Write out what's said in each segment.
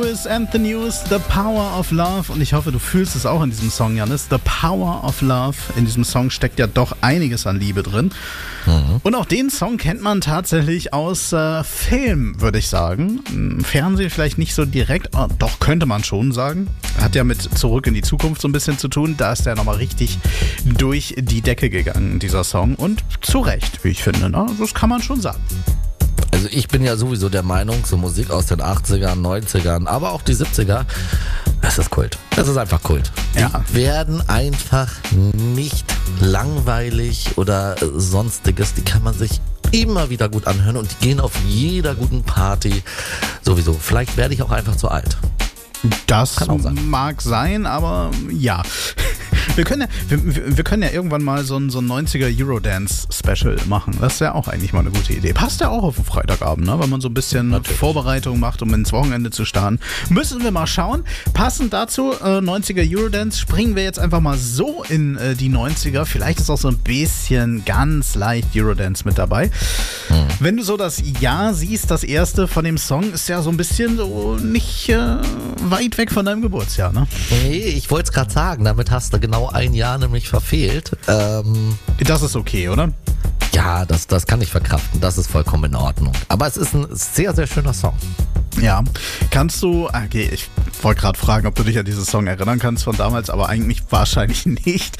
Lewis and the News, The Power of Love. Und ich hoffe, du fühlst es auch in diesem Song, Janis. The Power of Love. In diesem Song steckt ja doch einiges an Liebe drin. Mhm. Und auch den Song kennt man tatsächlich aus Film, würde ich sagen. Fernsehen vielleicht nicht so direkt, doch könnte man schon sagen. Hat ja mit Zurück in die Zukunft so ein bisschen zu tun. Da ist der nochmal richtig durch die Decke gegangen, dieser Song. Und zu Recht, wie ich finde. Ne? Das kann man schon sagen. Also ich bin ja sowieso der Meinung, so Musik aus den 80ern, 90ern, aber auch die 70er, das ist Kult. Das ist einfach Kult. Ja. Die werden einfach nicht langweilig oder sonstiges. Die kann man sich immer wieder gut anhören und die gehen auf jeder guten Party sowieso. Vielleicht werde ich auch einfach zu alt. Das mag sein, aber ja. Wir können ja irgendwann mal so ein 90er Eurodance-Special machen. Das wäre auch eigentlich mal eine gute Idee. Passt ja auch auf den Freitagabend, ne? Wenn man so ein bisschen Vorbereitung macht, um ins Wochenende zu starten. Müssen wir mal schauen. Passend dazu, 90er Eurodance, springen wir jetzt einfach mal so in die 90er. Vielleicht ist auch so ein bisschen ganz leicht Eurodance mit dabei. Wenn du so das Jahr siehst, das erste von dem Song ist ja so ein bisschen so nicht weit weg von deinem Geburtsjahr, ne? Nee, ich wollte es gerade sagen, damit hast du genau ein Jahr nämlich verfehlt. Das ist okay, oder? Ja, das kann ich verkraften. Das ist vollkommen in Ordnung. Aber es ist ein sehr, sehr schöner Song. Ja, kannst du, okay, ich wollte gerade fragen, ob du dich an diesen Song erinnern kannst von damals, aber eigentlich wahrscheinlich nicht.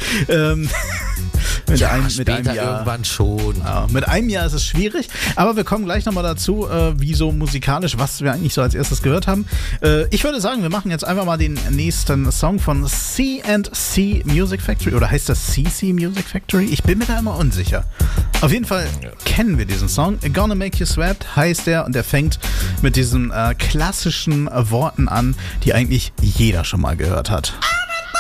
Mit einem Jahr irgendwann schon. Ja, mit einem Jahr ist es schwierig, aber wir kommen gleich nochmal dazu, wie so musikalisch, was wir eigentlich so als erstes gehört haben. Ich würde sagen, wir machen jetzt einfach mal den nächsten Song von C&C Music Factory, oder heißt das CC Music Factory? Ich bin mir da immer unsicher. Auf jeden Fall kennen wir diesen Song. Gonna Make You Sweat heißt der und der fängt mit diesen klassischen Worten an, die eigentlich jeder schon mal gehört hat.